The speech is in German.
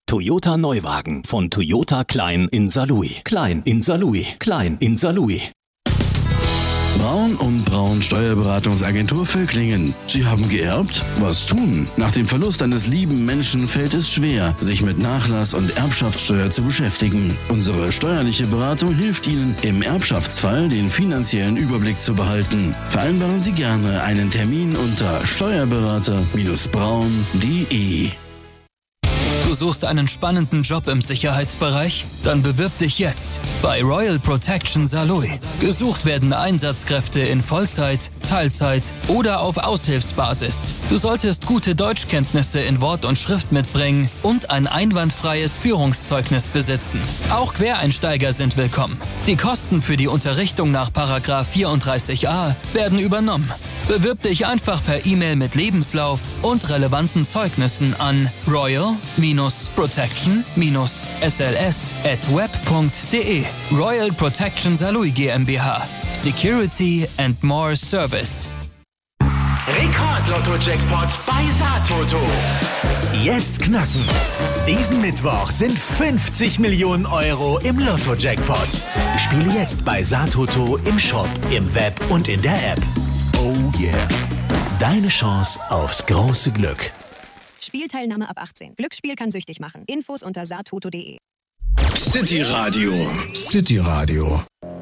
Toyota Neuwagen von Toyota Klein in Saarlouis. Klein in Saarlouis. Klein in Saarlouis. Braun und Braun Steuerberatungsagentur Völklingen. Sie haben geerbt? Was tun? Nach dem Verlust eines lieben Menschen fällt es schwer, sich mit Nachlass- und Erbschaftssteuer zu beschäftigen. Unsere steuerliche Beratung hilft Ihnen, im Erbschaftsfall den finanziellen Überblick zu behalten. Vereinbaren Sie gerne einen Termin unter steuerberater-braun.de. Du suchst einen spannenden Job im Sicherheitsbereich? Dann bewirb dich jetzt bei Royal Protection Saarlouis. Gesucht werden Einsatzkräfte in Vollzeit, Teilzeit oder auf Aushilfsbasis. Du solltest gute Deutschkenntnisse in Wort und Schrift mitbringen und ein einwandfreies Führungszeugnis besitzen. Auch Quereinsteiger sind willkommen. Die Kosten für die Unterrichtung nach § 34a werden übernommen. Bewirb dich einfach per E-Mail mit Lebenslauf und relevanten Zeugnissen an royal-protection-sls@web.de. Royal Protection Saarlouis GmbH. Security and more Service. Rekord-Lotto-Jackpot bei Saartoto. Jetzt knacken. Diesen Mittwoch sind 50 Millionen Euro im Lotto-Jackpot. Spiele jetzt bei Saartoto im Shop, im Web und in der App. Oh yeah. Deine Chance aufs große Glück. Spielteilnahme ab 18. Glücksspiel kann süchtig machen. Infos unter saartoto.de. City Radio.